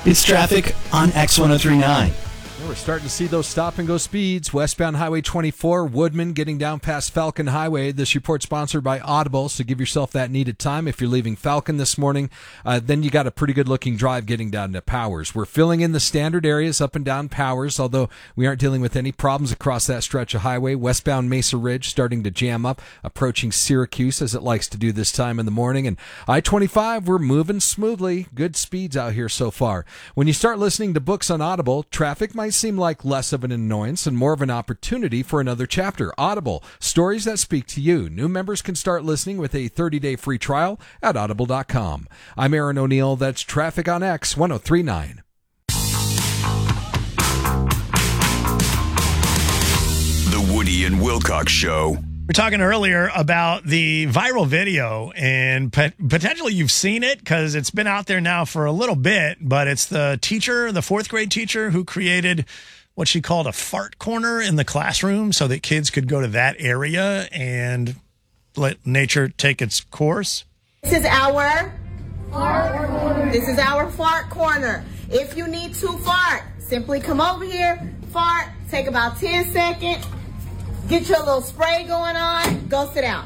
It's traffic on X1039. We're starting to see those stop-and-go speeds. Westbound Highway 24, Woodman, getting down past Falcon Highway. This report sponsored by Audible, so give yourself that needed time. If you're leaving Falcon this morning, then you got a pretty good-looking drive getting down to Powers. We're filling in the standard areas up and down Powers, although we aren't dealing with any problems across that stretch of highway. Westbound Mesa Ridge starting to jam up, approaching Syracuse as it likes to do this time in the morning. And I-25, we're moving smoothly. Good speeds out here so far. When you start listening to books on Audible, traffic might seem like less of an annoyance and more of an opportunity for another chapter. Audible, stories that speak to you. New members can start listening with a 30-day free trial at audible.com. I'm Aaron O'Neill. That's Traffic on X 1039. The Woody and Wilcox Show. We're talking earlier about the viral video, and potentially you've seen it because it's been out there now for a little bit, but it's the teacher, the fourth grade teacher, who created what she called a fart corner in the classroom so that kids could go to that area and let nature take its course. This is our fart corner. This is our fart corner. If you need to fart, simply come over here, fart, take about 10 seconds. Get your little spray going on. Go sit down.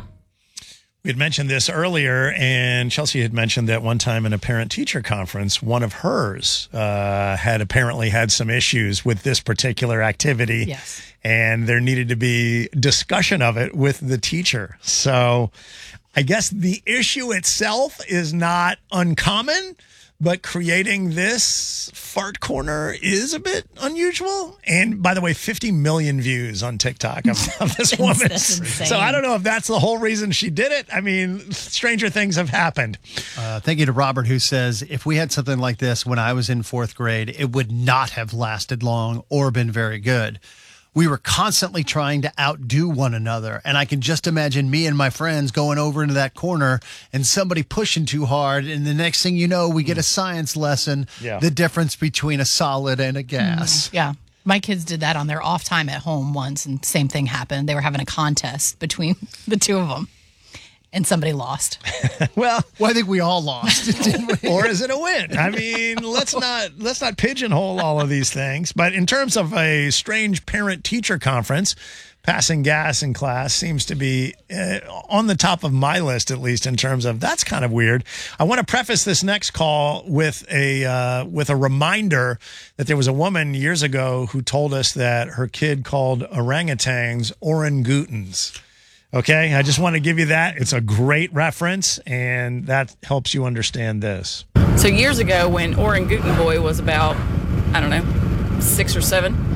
We had mentioned this earlier, and Chelsea had mentioned that one time in a parent-teacher conference, one of hers had apparently had some issues with this particular activity. Yes. And there needed to be discussion of it with the teacher. So I guess the issue itself is not uncommon, but creating this fart corner is a bit unusual. And by the way, 50 million views on TikTok of this woman. That's insane. So I don't know if that's the whole reason she did it. I mean, stranger things have happened. Thank you to Robert, who says, if we had something like this when I was in fourth grade, it would not have lasted long or been very good. We were constantly trying to outdo one another. And I can just imagine me and my friends going over into that corner and somebody pushing too hard. And the next thing you know, we get a science lesson, the difference between a solid and a gas. Yeah. My kids did that on their off time at home once, and same thing happened. They were having a contest between the two of them, and somebody lost. Well, I think we all lost, didn't we? Or is it a win? I mean, let's not pigeonhole all of these things. But in terms of a strange parent-teacher conference, passing gas in class seems to be on the top of my list, at least in terms of that's kind of weird. I want to preface this next call with a reminder that there was a woman years ago who told us that her kid called orangutans orangutans. Okay, I just want to give you that. It's a great reference, and that helps you understand this. So years ago, when Orangutan Boy was about, I don't know, 6 or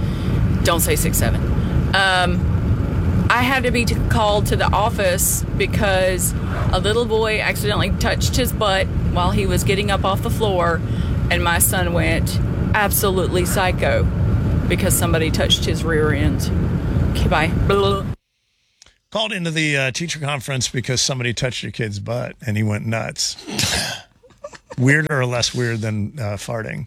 7. Don't say 6, 7. I had to be called to the office because a little boy accidentally touched his butt while he was getting up off the floor, and my son went absolutely psycho because somebody touched his rear end. Okay, bye. Blah. Called into the teacher conference because somebody touched your kid's butt and he went nuts. Weirder or less weird than farting?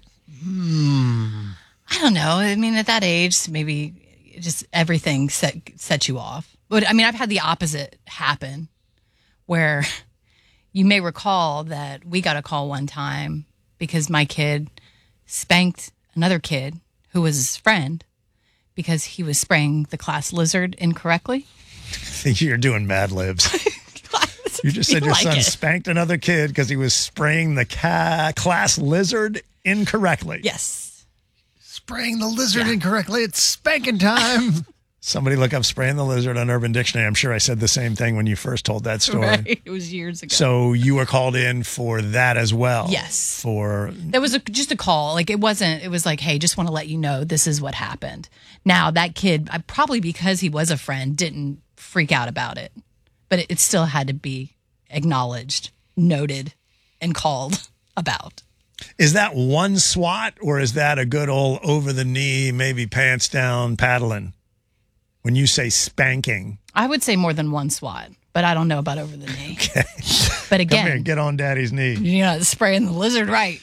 I don't know. I mean, at that age, maybe just everything set you off. But I mean, I've had the opposite happen where you may recall that we got a call one time because my kid spanked another kid who was his friend because he was spraying the class lizard incorrectly. You're doing Mad Libs. You just said your son spanked another kid because he was spraying the class lizard incorrectly. Yes. Spraying the lizard incorrectly. It's spanking time. Somebody look up spraying the lizard on Urban Dictionary. I'm sure I said the same thing when you first told that story. Right. It was years ago. So you were called in for that as well. Yes. There was just a call. Like it was like, hey, just want to let you know this is what happened. Now that kid, probably because he was a friend, didn't freak out about it, but it still had to be acknowledged, noted, and called about. Is that one swat, or is that a good old over the knee, maybe pants down paddling? When you say spanking, I would say more than one swat, but I don't know about over the knee. Okay. But again, come here, get on daddy's knee. You know, spraying the lizard right.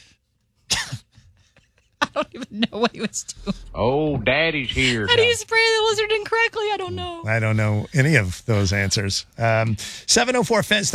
I don't even know what he was doing. Oh, daddy's here. How do you spray the lizard incorrectly? I don't know. I don't know any of those answers.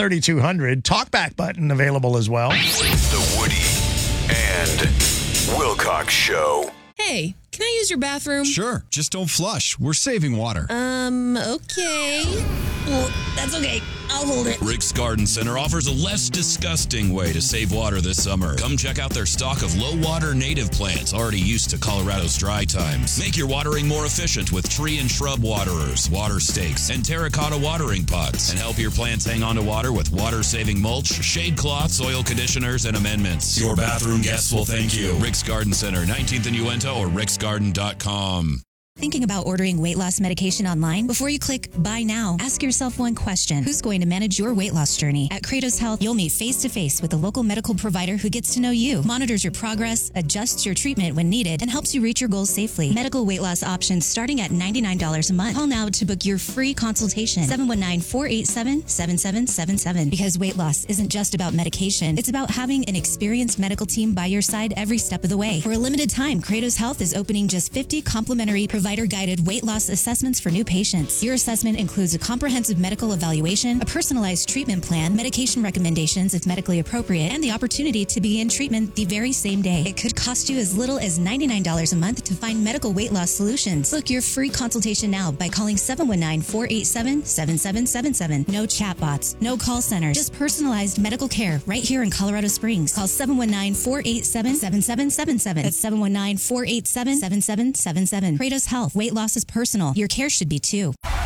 704-FEZ-3200. Talkback button available as well. The Woody and Wilcox Wilcox Show. Hey, can I use your bathroom? Sure, just don't flush. We're saving water. Okay. Well, that's okay. I'll hold it. Rick's Garden Center offers a less disgusting way to save water this summer. Come check out their stock of low-water native plants already used to Colorado's dry times. Make your watering more efficient with tree and shrub waterers, water stakes, and terracotta watering pots. And help your plants hang on to water with water-saving mulch, shade cloths, soil conditioners, and amendments. Your bathroom guests will thank you. Rick's Garden Center, 19th and Uinta, or ricksgarden.com. Thinking about ordering weight loss medication online? Before you click buy now, ask yourself one question. Who's going to manage your weight loss journey? At Kratos Health, you'll meet face-to-face with a local medical provider who gets to know you, monitors your progress, adjusts your treatment when needed, and helps you reach your goals safely. Medical weight loss options starting at $99 a month. Call now to book your free consultation. 719-487-7777. Because weight loss isn't just about medication. It's about having an experienced medical team by your side every step of the way. For a limited time, Kratos Health is opening just 50 complimentary provider-guided weight loss assessments for new patients. Your assessment includes a comprehensive medical evaluation, a personalized treatment plan, medication recommendations if medically appropriate, and the opportunity to begin treatment the very same day. It could cost you as little as $99 a month to find medical weight loss solutions. Book your free consultation now by calling 719-487-7777. No chatbots, no call centers, just personalized medical care right here in Colorado Springs. Call 719-487-7777. That's 719-487-7777. Kratos Health. Weight loss is personal. Your care should be too.